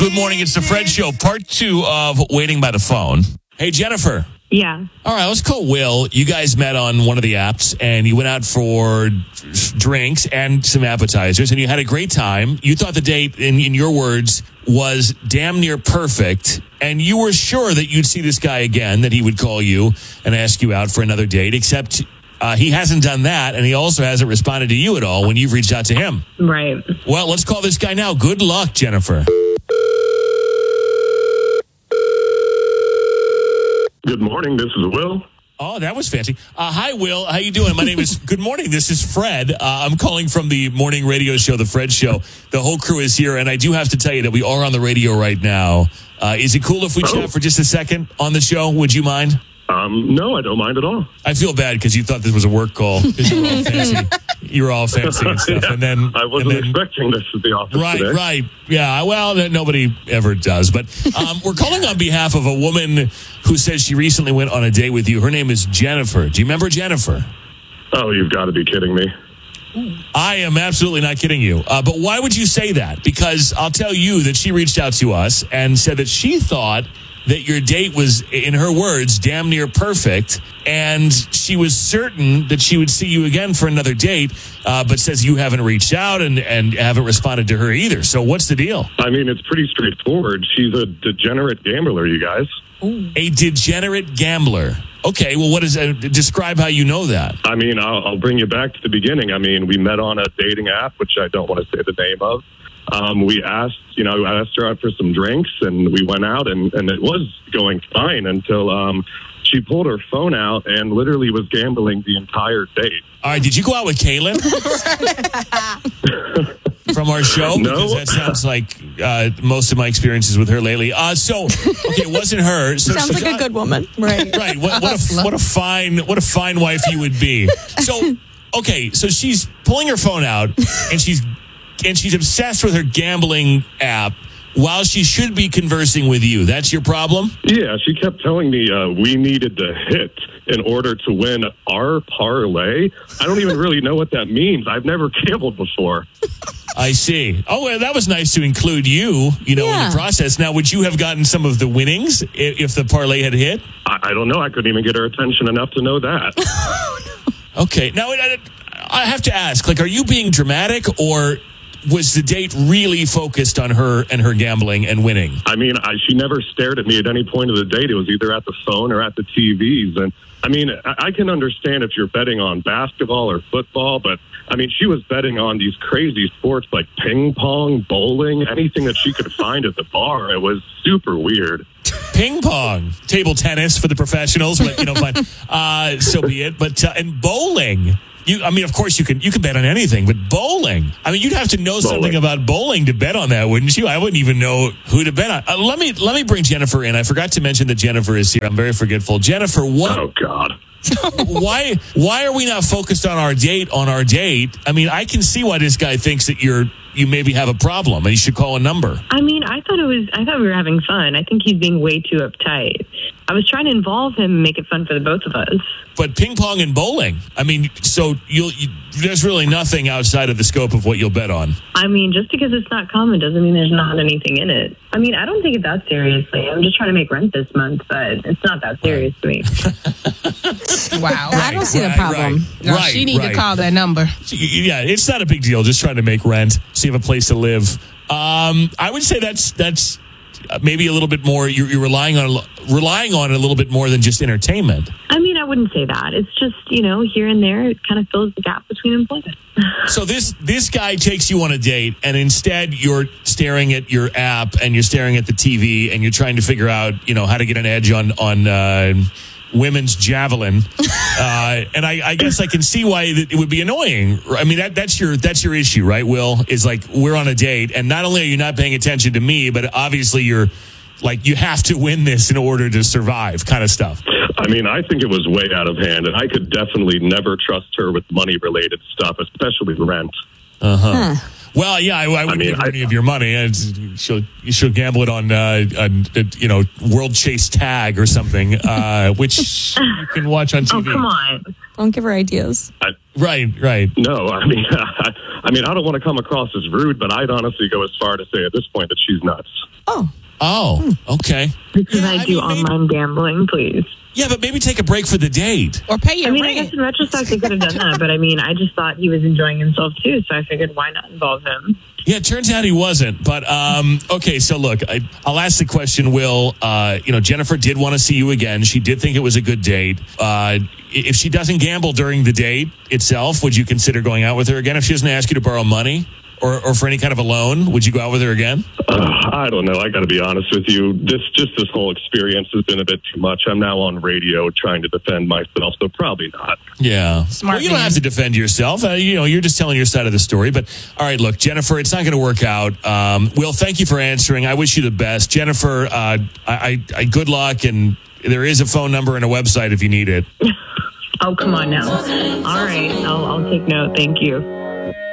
Good morning. It's the Fred Show, part 2 of Waiting by the Phone. Hey, Jennifer. Yeah. All right, let's call Will. You guys met on one of the apps, and you went out for drinks and some appetizers, and you had a great time. You thought the date, in your words, was damn near perfect, and you were sure that you'd see this guy again, that he would call you and ask you out for another date, except he hasn't done that, and he also hasn't responded to you at all when you've reached out to him. Right. Well, let's call this guy now. Good luck, Jennifer. Good morning. This is Will. Oh, that was fancy. Hi, Will. How you doing? My name is. Good morning. This is Fred. I'm calling from the morning radio show, The Fred Show. The whole crew is here, and I do have to tell you that we are on the radio right now. Is it cool if we chat for just a second on the show? Would you mind? No, I don't mind at all. I feel bad because you thought this was a work call. You were all fancy and stuff, Yeah, and then I wasn't expecting this at the office today. Right. Yeah. Well, nobody ever does. But we're calling on behalf of a woman who says she recently went on a date with you. Her name is Jennifer. Do you remember Jennifer? Oh, you've got to be kidding me. I am absolutely not kidding you. But why would you say that? Because I'll tell you that she reached out to us and said that she thought that your date was, in her words, damn near perfect, and she was certain that she would see you again for another date, but says you haven't reached out and haven't responded to her either. So what's the deal? I mean, it's pretty straightforward. She's a degenerate gambler, you guys. A degenerate gambler. Okay, well, what is describe how you know that? I mean, I'll bring you back to the beginning. I mean, we met on a dating app, which I don't want to say the name of. I asked her out for some drinks, and we went out, and it was going fine until she pulled her phone out and literally was gambling the entire date. All right, did you go out with Kaylin from our show? No. Because that sounds like most of my experiences with her lately. It wasn't her. So sounds like a good woman, right? Right. What a fine wife you would be. So she's pulling her phone out, and she's obsessed with her gambling app while she should be conversing with you. That's your problem? Yeah, she kept telling me we needed to hit in order to win our parlay. I don't even really know what that means. I've never gambled before. I see. Oh, well, that was nice to include you, in the process. Now, would you have gotten some of the winnings if the parlay had hit? I don't know. I couldn't even get her attention enough to know that. Okay. Now, I have to ask, are you being dramatic, or was the date really focused on her and her gambling and winning? I mean, she never stared at me at any point of the date. It was either at the phone or at the TVs. And I mean, I can understand if you're betting on basketball or football, but I mean, she was betting on these crazy sports like ping pong, bowling, anything that she could find at the bar. It was super weird. Ping pong, table tennis for the professionals, but fine. So be it. But and bowling. Of course you can bet on anything, but bowling. I mean, you'd have to know something about bowling to bet on that, wouldn't you? I wouldn't even know who to bet on. Let me bring Jennifer in. I forgot to mention that Jennifer is here. I'm very forgetful. Jennifer, what? Oh God. Why are we not focused on our date? I mean, I can see why this guy thinks that you maybe have a problem and you should call a number. I mean, I thought we were having fun. I think he's being way too uptight. I was trying to involve him and make it fun for the both of us. But ping pong and bowling, I mean, so there's really nothing outside of the scope of what you'll bet on. I mean, just because it's not common doesn't mean there's not anything in it. I mean, I don't take it that seriously. I'm just trying to make rent this month, but it's not that serious to me. Wow. I don't see the problem. No, she need to call that number. Yeah, it's not a big deal. Just trying to make rent, so you have a place to live. I would say that's maybe a little bit more. You're relying on it a little bit more than just entertainment. I mean, I wouldn't say that. It's just, here and there, it kind of fills the gap between employment. So this guy takes you on a date, and instead you're staring at your app and you're staring at the TV and you're trying to figure out, how to get an edge on women's javelin. And I guess I can see why it would be annoying. I mean, that's your issue, right, Will? Is we're on a date, and not only are you not paying attention to me, but obviously you're you have to win this in order to survive kind of stuff. I mean, I think it was way out of hand, and I could definitely never trust her with money-related stuff, especially rent. Uh-huh. Well, yeah, I wouldn't give her any of your money. She'll gamble it on World Chase Tag or something, which you can watch on TV. Oh, come on. Don't give her ideas. Right. No, I mean, I don't want to come across as rude, but I'd honestly go as far to say at this point that she's nuts. Oh, okay. Because Yeah, I do online gambling, please. Yeah, but maybe take a break for the date. Or pay your I rent. guess in retrospect, they could have done that, but I just thought he was enjoying himself too, so I figured why not involve him? Yeah, it turns out he wasn't. But, okay, so look, I'll ask the question, Will. Jennifer did want to see you again. She did think it was a good date. If she doesn't gamble during the date itself, would you consider going out with her again? If she doesn't ask you to borrow money or for any kind of a loan, would you go out with her again? I don't know. I got to be honest with you. This whole experience has been a bit too much. I'm now on radio trying to defend myself, so probably not. Yeah. Smart Well, you don't man. have to defend yourself. You're just telling your side of the story. But, all right, look, Jennifer, it's not going to work out. Will, thank you for answering. I wish you the best. Jennifer, I good luck, and there is a phone number and a website if you need it. Oh, come on now. All right, I'll take note. Thank you.